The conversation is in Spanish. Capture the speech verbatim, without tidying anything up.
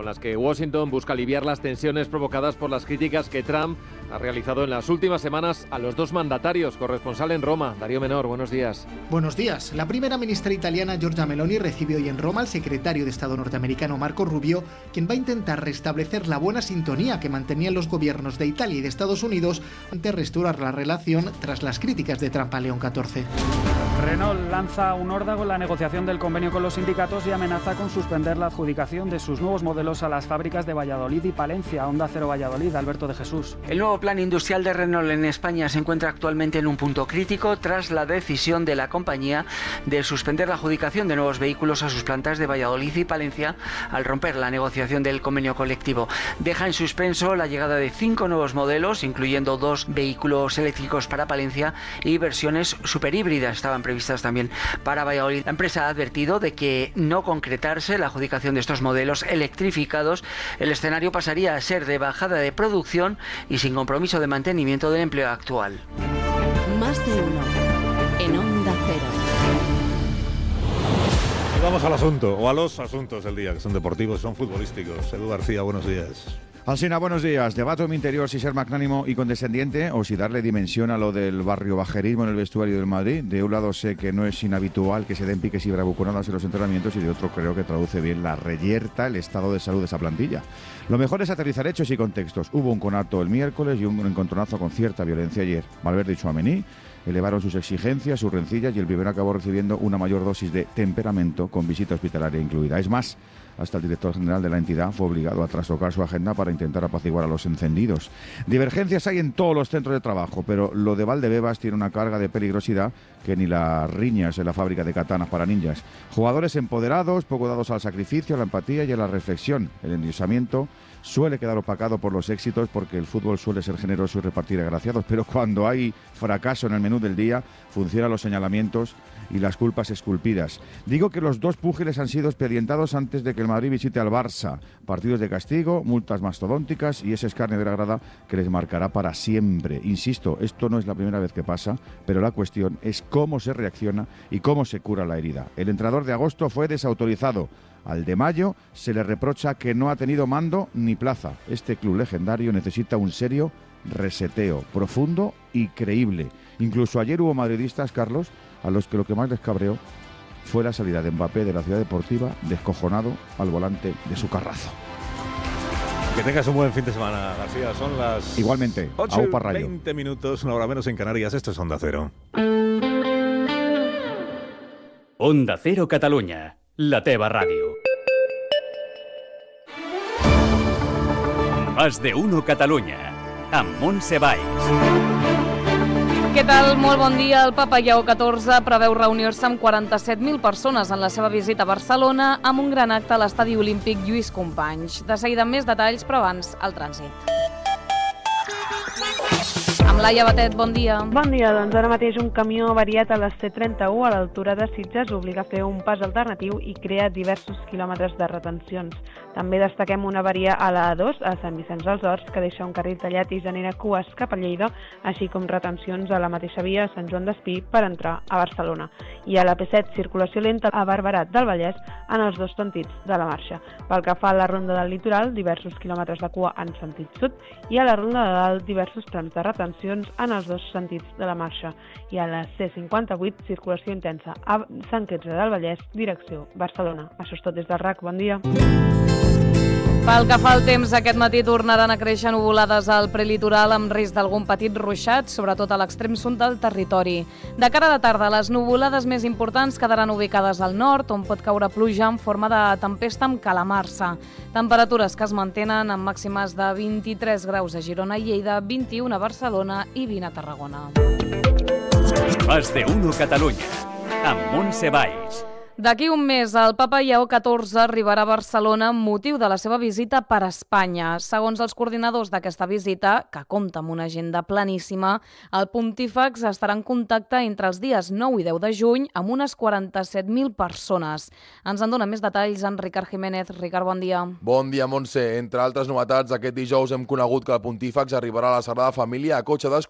con las que Washington busca aliviar las tensiones provocadas por las críticas que Trump ha realizado en las últimas semanas a los dos mandatarios. Corresponsal en Roma, Darío Menor, buenos días. Buenos días. La primera ministra italiana, Giorgia Meloni, recibe hoy en Roma al secretario de Estado norteamericano, Marco Rubio, quien va a intentar restablecer la buena sintonía que mantenían los gobiernos de Italia y de Estados Unidos ante restaurar la relación tras las críticas de Trump a León catorce. Renault lanza un órdago en la negociación del convenio con los sindicatos y amenaza con suspender la adjudicación de sus nuevos modelos a las fábricas de Valladolid y Palencia. Onda Cero Valladolid, Alberto de Jesús. El nuevo plan industrial de Renault en España se encuentra actualmente en un punto crítico tras la decisión de la compañía de suspender la adjudicación de nuevos vehículos a sus plantas de Valladolid y Palencia al romper la negociación del convenio colectivo. Deja en suspenso la llegada de cinco nuevos modelos, incluyendo dos vehículos eléctricos para Palencia y versiones superhíbridas estaban previstas también para Valladolid. La empresa ha advertido de que no concretarse la adjudicación de estos modelos electrificados, el escenario pasaría a ser de bajada de producción y sin compromiso de mantenimiento del empleo actual. Más de uno en Onda Cero. Y vamos al asunto, o a los asuntos del día, que son deportivos, son futbolísticos. Edu García, buenos días. Alsina, buenos días. Debato en mi interior si ser magnánimo y condescendiente o si darle dimensión a lo del barrio bajerismo en el vestuario del Madrid. De un lado sé que no es inhabitual que se den piques y bravuconadas en los entrenamientos y de otro creo que traduce bien la reyerta, el estado de salud de esa plantilla. Lo mejor es aterrizar hechos y contextos. Hubo un conato el miércoles y un encontronazo con cierta violencia ayer. Valverde y Tchouaméni elevaron sus exigencias, sus rencillas y el primero acabó recibiendo una mayor dosis de temperamento con visita hospitalaria incluida. Es más, hasta el director general de la entidad fue obligado a trastocar su agenda para intentar apaciguar a los encendidos. Divergencias hay en todos los centros de trabajo, pero lo de Valdebebas tiene una carga de peligrosidad que ni las riñas en la fábrica de katanas para ninjas. Jugadores empoderados, poco dados al sacrificio, a la empatía y a la reflexión. El endiosamiento suele quedar opacado por los éxitos porque el fútbol suele ser generoso y repartir agraciados, pero cuando hay fracaso en el menú del día, funcionan los señalamientos y las culpas esculpidas. Digo que los dos púgiles han sido expedientados antes de que el Madrid visite al Barça. Partidos de castigo, multas mastodónticas y ese escarnio de la grada que les marcará para siempre. Insisto, esto no es la primera vez que pasa, pero la cuestión es cómo se reacciona y cómo se cura la herida. El entrenador de agosto fue desautorizado. Al de mayo se le reprocha que no ha tenido mando ni plaza. Este club legendario necesita un serio reseteo, profundo y creíble. Incluso ayer hubo madridistas, Carlos, a los que lo que más les cabreó fue la salida de Mbappé de la ciudad deportiva, descojonado al volante de su carrazo. Que tengas un buen fin de semana, García. Son las Igualmente, ocho Aupa Rayo. veinte minutos, una hora menos en Canarias. Esto es Onda Cero. Onda Cero Catalunya, la teva ràdio. Más de uno Catalunya, amb Montse Valls. Què tal? Molt bon dia. El Papa Lleó catorze preveu reunir-se amb quaranta-set mil persones en la seva visita a Barcelona amb un gran acte a l'Estadi Olímpic Lluís Companys. De seguida més detalls, però abans el trànsit. Amb Laia Batet, bon dia. Bon dia, doncs ara mateix un camió avariat a la C trenta-u a l'altura de Sitges obliga a fer un pas alternatiu i crea diversos quilòmetres de retencions. També destaquem una avaria a la A dos, a Sant Vicenç dels Horts, que deixa un carril tallat i genera cues cap a Lleida, així com retencions a la mateixa via a Sant Joan d'Espí per entrar a Barcelona. I a la P set, circulació lenta a Barberà del Vallès en els dos sentits de la marxa. Pel que fa a la ronda del litoral, diversos quilòmetres de cua en sentit sud i a la ronda de dalt, diversos trams de retencions en els dos sentits de la marxa. I a la C cinquanta-vuit, circulació intensa a Sant Quirze del Vallès, direcció Barcelona. Això és tot des del R A C. Bon dia. Pel que fa al temps, aquest matí tornaran a créixer nuvolades al prelitoral amb risc d'algun petit ruixat, sobretot a l'extrem sud del territori. De cara a la tarda, les nuvolades més importants quedaran ubicades al nord, on pot caure pluja en forma de tempesta amb calamarsa. Temperatures que es mantenen amb màximes de vint-i-tres graus a Girona i Lleida, vint-i-un a Barcelona i vint a Tarragona. Más de uno Catalunya, amb Montse Valls. D'aquí un mes, el Papa Lleó catorze arribarà a Barcelona amb motiu de la seva visita per Espanya. Segons els coordinadors d'aquesta visita, que compta amb una agenda planíssima, el pontífex estarà en contacte entre els dies nou i deu de juny amb unes quaranta-set mil persones. Ens en dona més detalls en Ricard Jiménez. Ricard, bon dia. Bon dia, Montse. Entre altres novetats, aquest dijous hem conegut que el pontífex arribarà a la Sagrada Família a cotxe d'escorxador